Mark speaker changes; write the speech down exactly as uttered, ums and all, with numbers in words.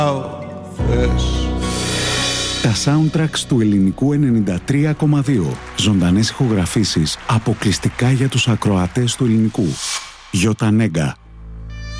Speaker 1: Τα soundtracks του ελληνικού ενενήντα τρία κόμμα δύο. Ζωντανές ηχογραφήσεις αποκλειστικά για τους ακροατές του ελληνικού. Γιώτα Νέγκα,